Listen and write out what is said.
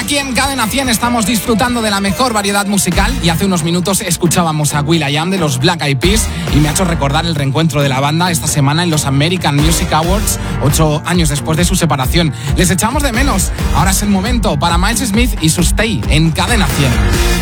Aquí en Cadena 100 estamos disfrutando de la mejor variedad musical y hace unos minutos escuchábamos a will.i.am de los Black Eyed Peas y me ha hecho recordar el reencuentro de la banda esta semana en los American Music Awards, 8 años después de su separación. Les echamos de menos. Ahora es el momento para Miles Smith y su Stay en Cadena 100.